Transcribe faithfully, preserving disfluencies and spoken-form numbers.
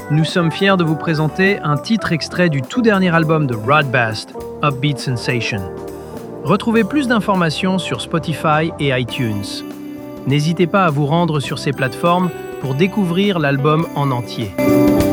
Nous sommes fiers de vous présenter un titre extrait du tout dernier album de Rod Bast, Upbeat Sensation. Retrouvez plus d'informations sur Spotify et iTunes. N'hésitez pas à vous rendre sur ces plateformes pour découvrir l'album en entier.